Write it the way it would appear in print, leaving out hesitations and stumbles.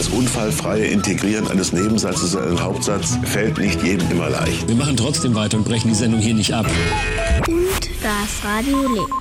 Das unfallfreie Integrieren eines Nebensatzes in einen Hauptsatz fällt nicht jedem immer leicht. Wir machen trotzdem weiter und brechen die Sendung hier nicht ab. Und das Radio lebt.